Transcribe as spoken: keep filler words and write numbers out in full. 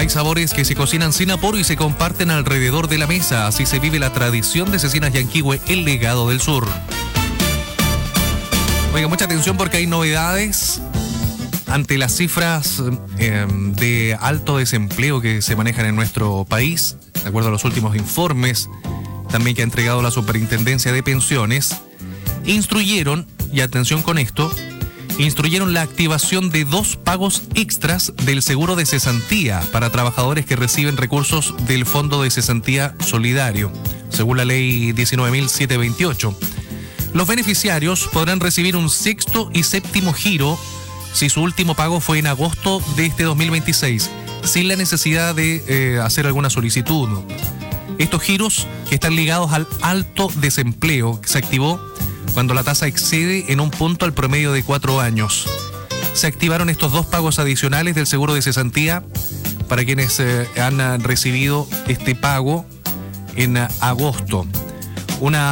Hay sabores que se cocinan sin apuro y se comparten alrededor de la mesa. Así se vive la tradición de Cecinas Yanquihue, el legado del sur. Oiga, mucha atención porque hay novedades ante las cifras eh, de alto desempleo que se manejan en nuestro país, de acuerdo a los últimos informes también que ha entregado la Superintendencia de Pensiones. Instruyeron, y atención con esto, instruyeron la activación de dos pagos extras del seguro de cesantía para trabajadores que reciben recursos del Fondo de Cesantía Solidario, según la ley diecinueve mil setecientos veintiocho. Los beneficiarios podrán recibir un sexto y séptimo giro si su último pago fue en agosto de este dos mil veintiséis, sin la necesidad de eh, hacer alguna solicitud. Estos giros que están ligados al alto desempleo que se activó cuando la tasa excede en un punto al promedio de cuatro años. Se activaron estos dos pagos adicionales del seguro de cesantía para quienes eh, han recibido este pago en agosto. Una